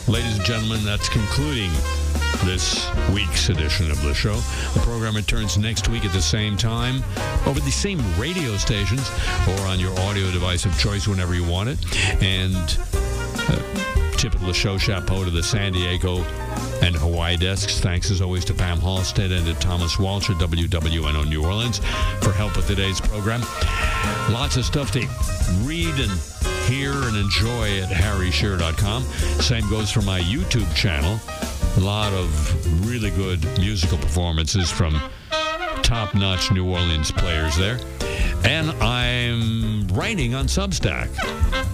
Ladies and gentlemen, that's concluding this week's edition of the show. The program returns next week at the same time, over the same radio stations, or on your audio device of choice whenever you want it. And tip of the show chapeau to the San Diego and Hawaii desks. Thanks as always to Pam Halstead and to Thomas Walsh at WWNO New Orleans for help with today's program. Lots of stuff to read and hear and enjoy at harryshearer.com. Same goes for my YouTube channel. A lot of really good musical performances from top-notch New Orleans players there. And I'm writing on Substack.